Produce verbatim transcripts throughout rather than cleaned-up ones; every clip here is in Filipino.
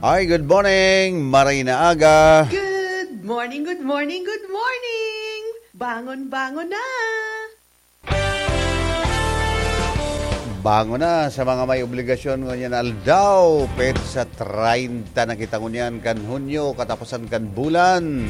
Hi, good morning, Marina Aga. Good morning, good morning, good morning. Bangon, bangon na. Bangon na sa mga may obligasyon ngunyan aldaw. Pet sa thirty na kita ngunyan kan Hunyo, katapusan kan bulan.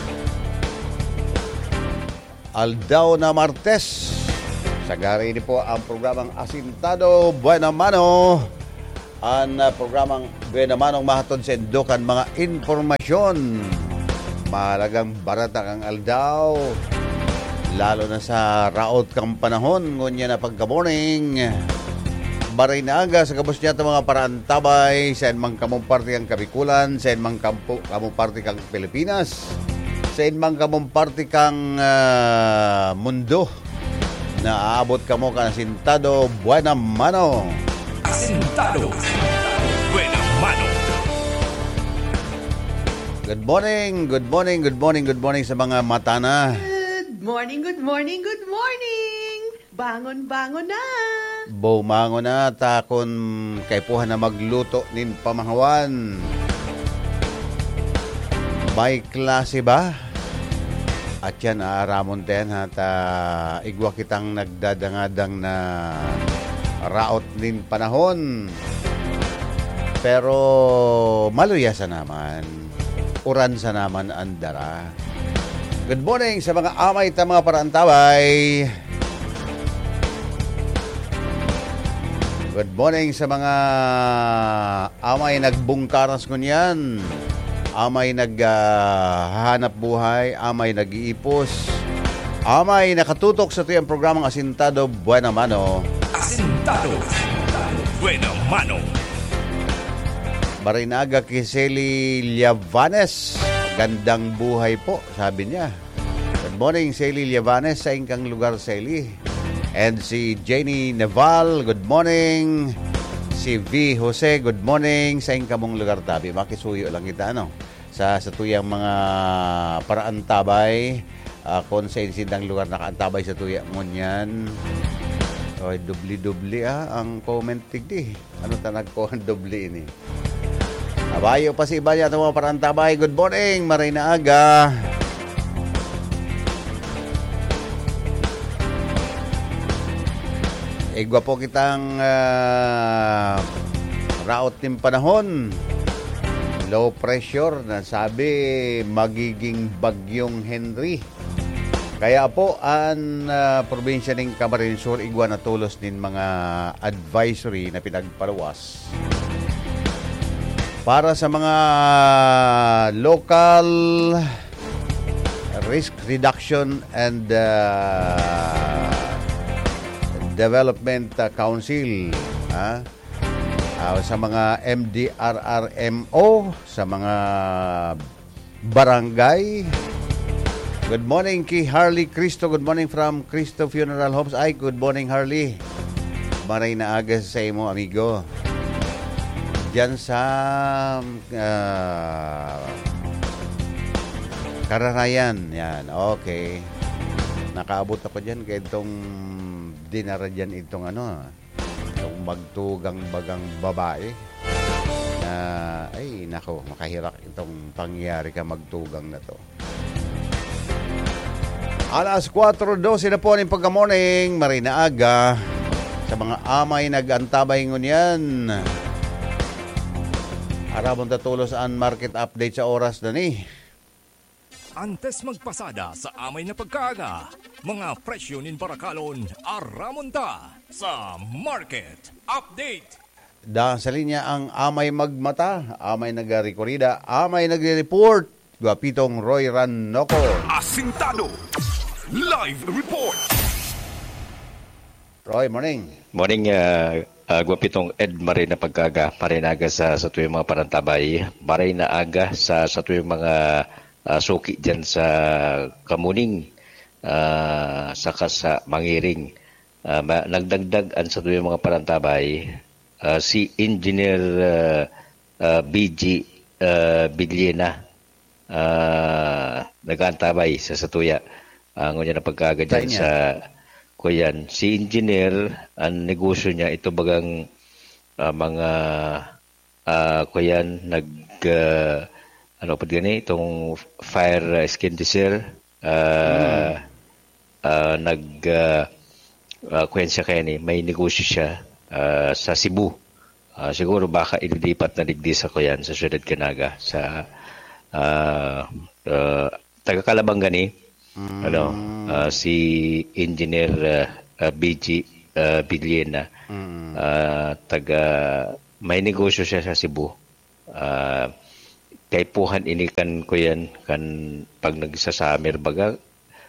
Aldaw na Martes. Sagari ini po ang programang Asintado Buena Mano. Ang uh, programang Buena Manong mahatod sa indukan mga informasyon. Mahalagang barata kang aldaw. Lalo na sa raot kang panahon. Ngunya na pagka-morning. Baray na aga sa kabos niya mga paraantabay. Saan mang kamong parte kang Kabikulan. Saan mang kamong parte kang Pilipinas. Saan mang kamong parte kang uh, mundo. Na aabot ka mo ka Asintado Buena Mano. Asintado Buena Mano. Good morning, good morning, good morning, good morning sa mga matana. Good morning, good morning, good morning. Bangon, bangon na. Bumangon na takon kay puha na magluto nin pamahawan. May klase ba? At yan, aaramon tayo at uh, igwa kitang nagdadangadang na raot din panahon. Pero maluyasa naman. Uransa naman andara. Good morning sa mga amay at mga paraantabay. Good morning sa mga amay nagbungkaras ngunyan. Amay naghahanap uh, buhay, amay nag-iipos, amay nakatutok sa tuyang programang Asintado Buena Mano. Asintado Buena Mano. Marinaga Kiseli Llavanes. Gandang buhay po, sabi niya. Good morning, Seli Llavanes, sa ingkang lugar, Seli. And si Jenny Naval, good morning. Si V. Jose, good morning sa ingkamong lugar tabi. Makisuyo lang kita, ano? Sa, sa tuyang mga paraantabay, uh, kung sa insindang lugar nakaantabay sa tuyang mo niyan. Oy, dubli-dubli ah, ang comment tigdi. Ano tanag ko ang dubli ini? Abayo pa si iba niya itong mga paraantabay. Good morning, Marina Aga. Igwa po kitang uh, raot ng panahon. Low pressure na sabi magiging bagyong Henry. Kaya po ang uh, probinsya ng Camarines Sur igwa na tulos din mga advisory na pinagpalawas. Para sa mga local risk reduction and uh, Development Council, ha? Uh, sa mga M D R R M O, sa mga barangay. Good morning kay Harley Cristo. Good morning from Cristo Funeral Homes. Ay, good morning Harley. Maray na aga sa imo, amigo. Diyan sa uh, Karanayan. Yan, okay. Nakaabot ako dyan kaya itong dinara dyan itong ano, itong magtugang bagang babae na, ay nako, makahirak itong pangyari ka magtugang na to. Alas four twelve na po ng pagka-morning, Marina Aga, sa mga amay nag-antabay ngunyan. Arabon tatulos ang market update sa oras na ni. Antes magpasada sa amay na pagkaaga, mga presyo nin Barakalon, aramonta sa Market Update. Da sa linya ang amay magmata, amay nagrekorida, amay nagre-report, Guapitong Roy Rannoco. Asintado Live Report. Roy, morning. Morning, uh, uh, Guapitong Ed Maray na pagkaaga, Marinaga sa sa tuyong mga parantabay, Maray na aga sa sa tuyong mga Uh, suki dyan sa Kamuning, uh, saka sa Mangiring. Uh, nagdagdag an sa tuyong mga parantabay, uh, si Engineer uh, uh, B G uh, Bigliena, uh, nag-antabay sa Satuya. Ang uh, na pagkaga dyan sa Kuyan. Si Engineer, ang negosyo niya, ito bagang uh, mga uh, kuyan nag uh, ano pa gani itong fire extinguisher uh, mm. uh, nag uh, uh, kuyan siya kaya ni may negosyo siya uh, sa Cebu. Uh, siguro baka ililipat na digdi sa kuyan sa Ciudad Canaga sa uh, uh, taga Calabang gani mm. ano uh, si Engineer uh, uh, B G uh, Villena mm. uh, taga may negosyo siya sa Cebu. Uh, kay puhan ini kan kuyan kan pag nagsasamir baga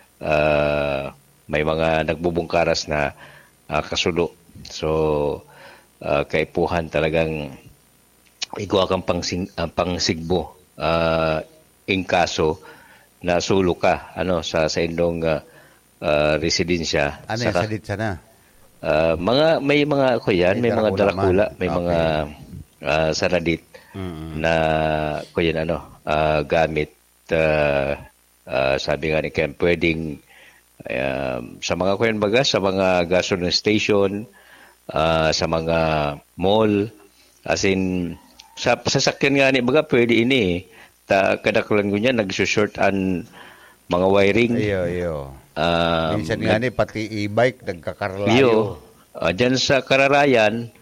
uh, may mga nagbubungkaras na uh, kasulo. So uh, kay puhan talagang igwa kang pangsing, uh, pangsigbo uh, in kaso na sulo ka ano sa sa indong uh, uh, residensya. Ano sa dit sana? Uh, mga may mga kuyan, may, may mga darakula, may okay. mga uh, saradit mm-hmm. na kuyan ano uh, gamit uh, uh, sabi nga ni Ken pwedeng uh, sa mga kuyan baga sa mga gasoline station, uh, sa mga mall, as in sa sasakyan nga ni baga pwede ini ta kadakulan ko niya nagso-short an mga wiring. Iyo iyo. Um, Minsan nga ni, pati e-bike, nagkakarlayo. Uh, Diyan sa Kararayan,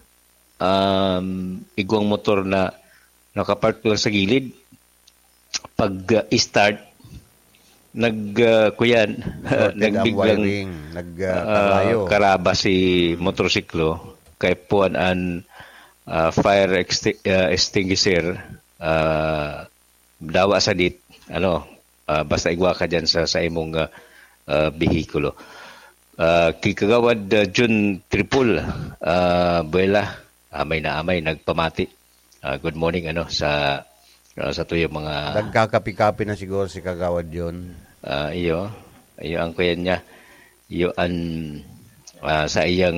um, igwang motor na nakapark lang sa gilid. Pag uh, start, nag, uh, kuyan, uh, nagbiglang nagkarlayo. Uh, karaba si motorsiklo, kay puan an uh, fire exti- uh, extinguisher, uh, dawa sa dit, ano, uh, basta igwa ka dyan sa, sa imong uh, Uh, behikulo. Uh, kikagawad uh, June Tripul, uh, Buela, amay na amay, nagpamati. Uh, good morning ano sa uh, sa tuyo mga... Nagkakapi-kapi na siguro si Kagawad yun. Uh, iyo, iyo ang kuyan niya. Iyo ang uh, sa iyang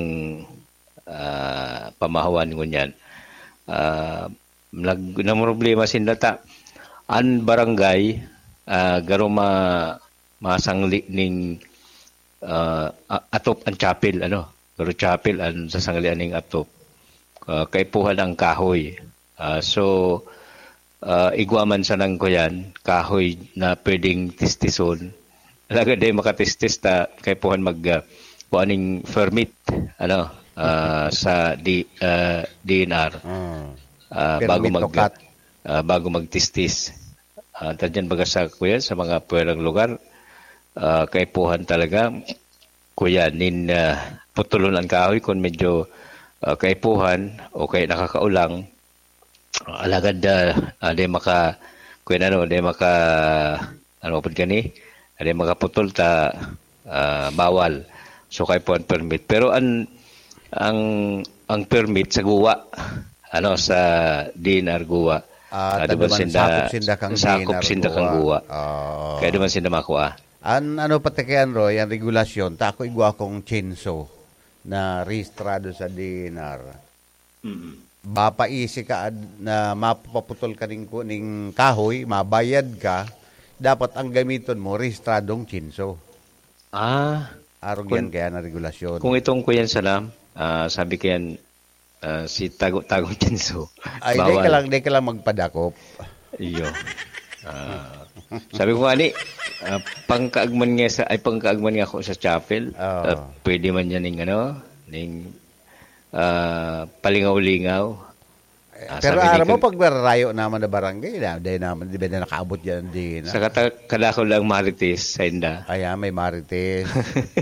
uh, pamahawan ko niyan. Uh, nag, na problema sindata. An barangay, uh, garuma masangli ning uh, atop ang chapel ano pero chapel ang sasanglian ning atop uh, kay puhan ang kahoy uh, so uh, igwaman sa nang kuyan kahoy na pwedeng tistison alaga day makatistis ta kay puhan mag uh, kuaning permit ano uh, sa di uh, D N R uh, bago mag uh, bago magtistis uh, tadyan baga sa kuyan sa mga puwerang lugar. Uh, kay puhan talaga kuya nin uh, putulon ang kahoy kung medyo uh, kay puhan o kay nakakaulang uh, alagad uh, uh, de maka kuya ano de maka ano pud kani de makaputol ta uh, bawal so kay puhan permit pero an ang ang permit sa guwa ano sa D N R guwa uh, uh, diba sinda, sakop sinda kang sakop sinda kang guwa oh. Kaya diba sinda makuha. An ano pati kayan Roy, ang regulasyon, ta ako igwa akong chinso na rehistrado sa D N R. Mm-hmm. Bapaisi ka na mapaputol ka ning kuning kahoy, mabayad ka, dapat ang gamiton mo rehistradong chinso. Ah, arog yan kaya na regulasyon. Kung itong kuyan salam, uh, sabi kayan uh, si tago-tago chinso. Ay, di ka lang, di ka lang magpadakop. Iyo. Uh, sabi ko nga ni, uh, pangkaagman nga sa, ay pangkaagman nga ako sa chapel. Oh. Uh, pwede man yan ning ano, ning uh, palingaw-lingaw. Uh, Pero aram mo, pag mararayo naman na barangay, na, dahil naman, di ba na nakaabot yan din. Sa kata, kadako lang marites sa inda. Kaya may marites.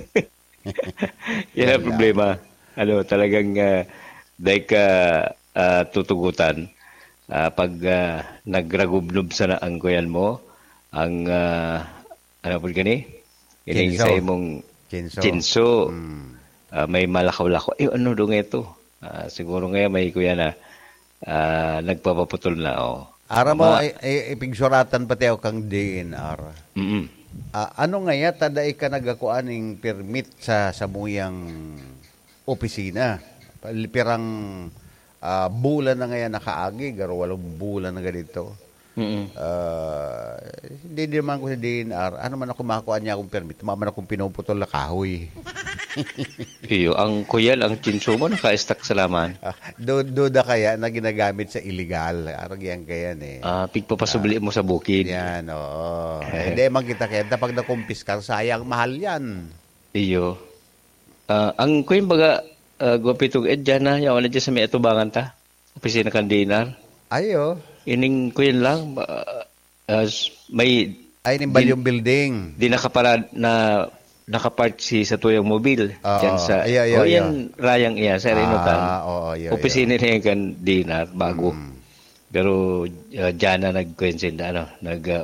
Yan ang problema. Ano, talagang uh, dahil ka uh, tutugutan. Uh, pag uh, nagragubnob sa na ang kuyan mo, ang, uh, ano po gani? Ining sa imong chinso. chinso. Mm. Uh, may malakaw-lakaw. Eh, ano doon ito? Uh, siguro ngayon may kuya na uh, nagpapaputol na. Oh. Ara mo, Ma- ipigsuratan pati ako kang D N R. Mm-hmm. Uh, ano nga ya, taday ka nagakuaning permit sa samuyang opisina? Pirang uh, bulan na ngayon nakaagi, garo walong bulan na ganito. Mm-hmm. Uh, hindi naman ko sa D N R. Ano man ako makuha niya akong permit? Tumaman akong pinuputol na kahoy. Iyo, ang kuyal, ang chinso mo, naka-stack sa laman. Ah, du- duda kaya na ginagamit sa illegal. Arag yan kaya eh. Ah, pigpapasubli mo sa bukid. Yan, oo. Eh, Hindi, man kita kaya. Pag nakumpiskar, sayang, mahal yan. Iyo. Ah, ang kuyin baga, uh, gwapitong ed dyan na, yawan na dyan sa may atubangan ta. Opisina kan dinar. Ayo. Ining kuyin lang, uh, uh, may Ay, nimbal yung building. di nakapara na nakapark si sa tuyang mobil Oo. dyan sa Ayo, ayo, o ayo. yan rayang iya sa Rinutan. Ah, oo, ayo, ayo. Opisina niya kan dinar bago. Mm. Pero uh, dyan na nagkuhin sila ano nag uh,